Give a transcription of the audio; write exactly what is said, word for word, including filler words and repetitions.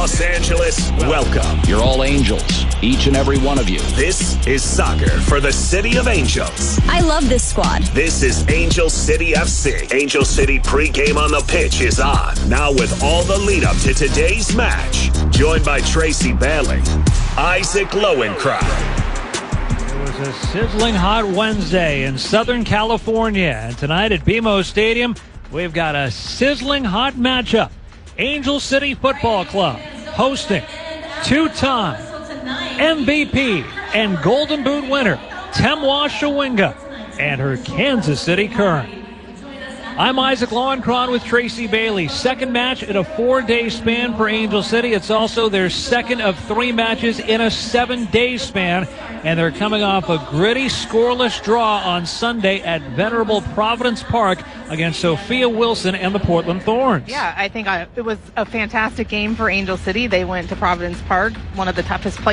Los Angeles, welcome. You're all angels, each and every one of you. This is soccer for the City of Angels. I love this squad. This is Angel City F C. Angel City pregame on the pitch is on. Now with all the lead-up to today's match. Joined by Tracy Bailey, Isaac Lowenkron. It was a sizzling hot Wednesday in Southern California. And tonight at B M O Stadium, we've got a sizzling hot matchup. Angel City Football Club hosting two-time M V P and Golden Boot winner Temwa Shawinga and her Kansas City Current. I'm Isaac Lowenkron with Tracy Bailey. Second match in a four-day span for Angel City. It's also their second of three matches in a seven-day span. And they're coming off a gritty, scoreless draw on Sunday at Venerable Providence Park against Sophia Wilson and the Portland Thorns. Yeah, I think I, it was a fantastic game for Angel City. They went to Providence Park, one of the toughest places